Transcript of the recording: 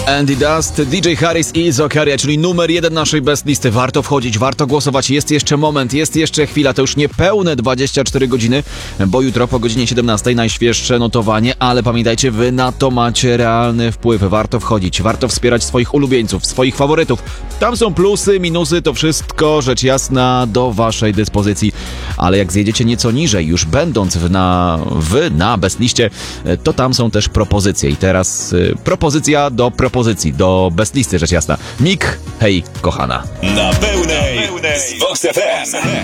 Andy Dust, DJ Harris i Zokaria, czyli numer 1 naszej best listy. Warto wchodzić, warto głosować, jest jeszcze moment, jest jeszcze chwila, to już niepełne 24 godziny, bo jutro po godzinie 17 najświeższe notowanie, ale pamiętajcie, wy na to macie realny wpływ. Warto wchodzić, warto wspierać swoich ulubieńców, swoich faworytów. Tam są plusy, minusy, to wszystko rzecz jasna do waszej dyspozycji. Ale jak zjedziecie nieco niżej, już będąc na best liście, to tam są też propozycje. I teraz propozycja do propozycji, do best listy, rzecz jasna. Mik, hej, kochana. Na pełnej z Vox FM.